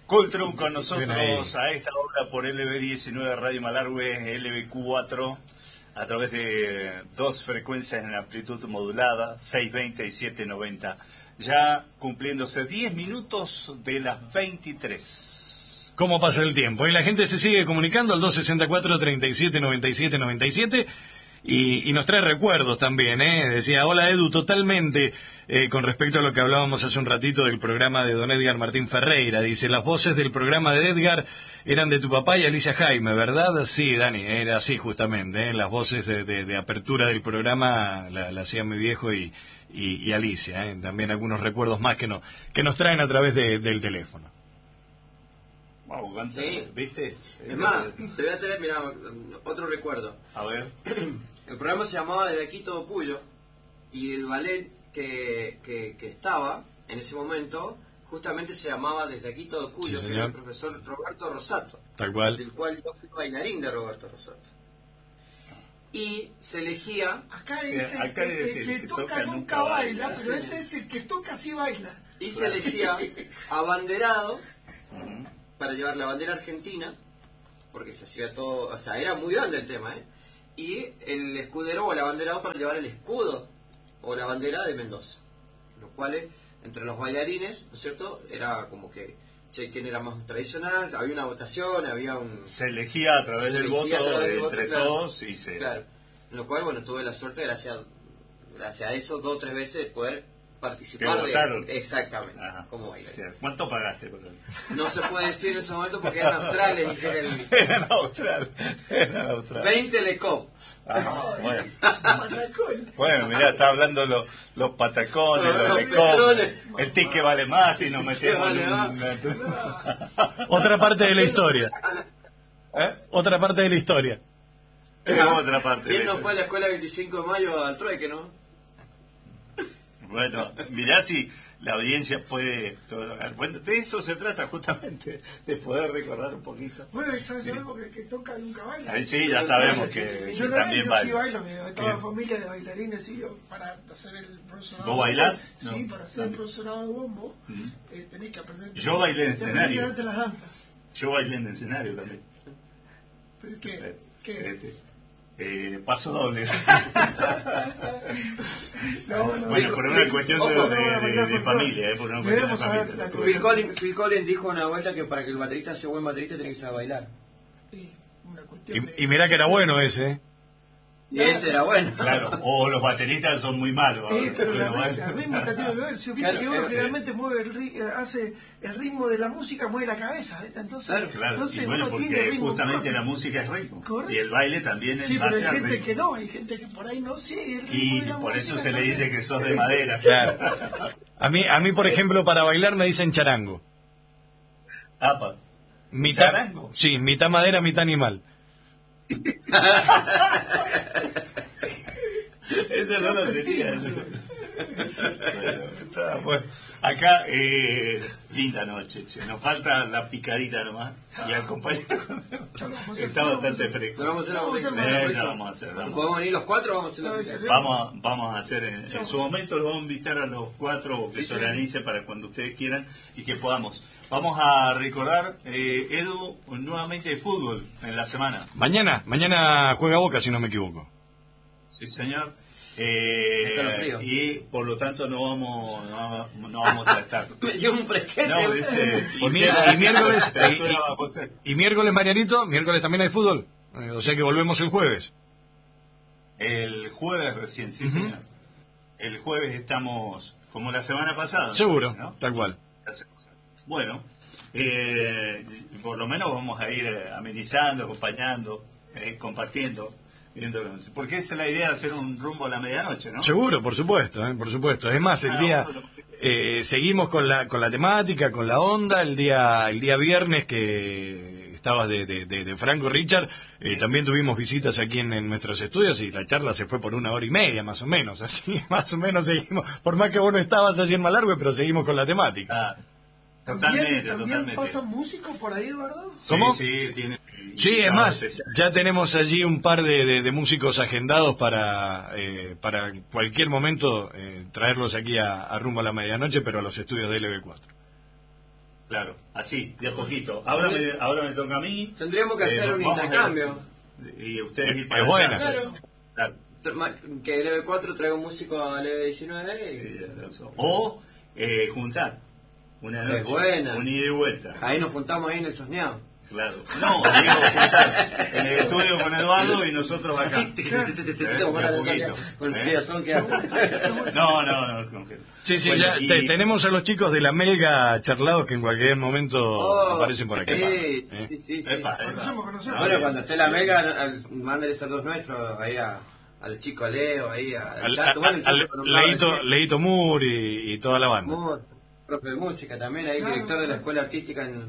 Cultrum con nosotros a esta hora por LB19 Radio Malargüe, LB4, a través de dos frecuencias en amplitud modulada, 620 y 790. Ya cumpliéndose 10 minutos de las 23. ¿Cómo pasa el tiempo? Y la gente se sigue comunicando al 264-3797-97 y nos trae recuerdos también, ¿eh? Decía, hola Edu, totalmente con respecto a lo que hablábamos hace un ratito del programa de don Edgar Martín Ferreira. Dice, las voces del programa de Edgar eran de tu papá y Alicia Jaime, ¿verdad? Sí, Dani, era así justamente, ¿eh? Las voces de apertura del programa la hacían mi viejo y Alicia, ¿eh? También algunos recuerdos más que nos traen a través del teléfono. Wow, sí. ¿Viste? Es más, te voy a traer, mira, otro recuerdo. A ver. El programa se llamaba Desde aquí todo Cuyo y el ballet que estaba en ese momento justamente se llamaba Desde aquí todo Cuyo, sí, que era el profesor Roberto Rosato. Tal cual. Del cual yo fui bailarín de Roberto Rosato. Y se elegía... Acá dice que toca nunca baila, pero este es el que toca sí baila. Y se elegía abanderado para llevar la bandera argentina, porque se hacía todo, o sea, era muy grande el tema, y el escudero o el abanderado para llevar el escudo o la bandera de Mendoza, lo cual entre los bailarines, ¿no es cierto?, era como que quién era más tradicional, había una votación, había un... Se elegía a través del voto entre todos y se... Claro, en lo cual, bueno, tuve la suerte, gracias a eso, 2 o 3 veces, poder participar de... Exactamente, como bailarín. ¿Cuánto pagaste por eso? No se puede decir en ese momento porque eran australes. Eran australes. 20 lecop. Bueno. Bueno, mirá, está hablando los patacones, los lecop. El ticket vale más y nos metemos Otra parte de la historia. Otra parte de la historia. Otra parte. ¿Quién no fue a la escuela 25 de mayo al trueque, no? Bueno, mirá si la audiencia puede... Bueno, de eso se trata justamente, de poder recordar un poquito. Bueno, sabemos que toca nunca baila. Ahí sí, ya sabemos que yo también baila. Yo sí bailo, toda familia de bailarines, y yo, para hacer el profesorado... ¿Vos bailás? Sí, para hacer el profesorado de bombo, tenés que aprender... Yo bailé en escenario. Las danzas. Yo bailé en escenario también. ¿Pero qué? Paso doble. Bueno, por una cuestión de familia, por una cuestión de familia. Phil Collins dijo una vuelta que para que el baterista sea buen baterista tiene que saber bailar. Y mirá que era bueno ese, Y ese era bueno. Claro, o los bateristas son muy malos. Pero el ritmo que tiene que ver. Si viste que uno generalmente hace el ritmo de la música, mueve la cabeza. Entonces, claro. Entonces y bueno, uno porque tiene ritmo justamente propio. la música es ritmo. Correcto. Y el baile también es sí, base pero hay gente ritmo. Que no, hay gente que por ahí no sigue el ritmo Y de la por música, eso se le dice que sos de madera. Claro. A mí, por ejemplo, para bailar me dicen charango. Apa. ¿Charango? Sí, mitad madera, mitad animal. Eso no lo tenía. Bueno, acá, linda noche, che. Nos falta la picadita nomás. Y al compañero está bastante fresco. Vamos a hacer. ¿Podemos venir los 4 o vamos a hacer Vamos a hacer en su momento. Los vamos a invitar a los 4 que se organice para cuando ustedes quieran y que podamos. Vamos a recordar, Edu, nuevamente de fútbol en la semana. Mañana juega Boca, si no me equivoco. Sí, señor. Y por lo tanto no vamos a estar. Me dio un fresquete. No, dice, y miércoles, Marianito, miércoles también hay fútbol. O sea que volvemos el jueves. El jueves recién, sí, señor. El jueves estamos como la semana pasada. Seguro, parece, ¿no? Tal cual. Bueno, por lo menos vamos a ir amenizando, acompañando, compartiendo. Porque esa es la idea de hacer un rumbo a la medianoche, ¿no? Seguro, por supuesto, por supuesto. Es más, el día seguimos con la temática, con la onda. El día viernes que estabas de Franco Richard, también tuvimos visitas aquí en nuestros estudios y la charla se fue por 1 hora y media, más o menos. Así, más o menos seguimos. Por más que vos no estabas así en Malargüe, pero seguimos con la temática. ¿También pasan músicos por ahí, Eduardo? ¿Cómo? Sí, tiene. Sí, es más, ya tenemos allí un par de músicos agendados para cualquier momento traerlos aquí a rumbo a la medianoche, pero a los estudios de LB4. Claro, así, de a poquito. Ahora me toca a mí. Tendríamos que hacer un intercambio. Y ustedes ir para es buena. Claro. Claro. Que el EV4 traiga un músico al EV19 o juntar una noche, buena. un ida y vuelta. Ahí nos juntamos ahí en el Sosneado. Claro. No, digo juntar en el estudio con Eduardo y nosotros acá. Con el friazón que hace. No. Sí, bueno, ya tenemos a los chicos de la Melga charlados que en cualquier momento aparecen por aquí. Sí. Conocemos. Bueno, cuando esté la Melga, mándale saludos nuestros ahí al chico Leo, ahí al Chato. Leito Moore y toda la banda. Profe de música también, ahí director de la escuela artística en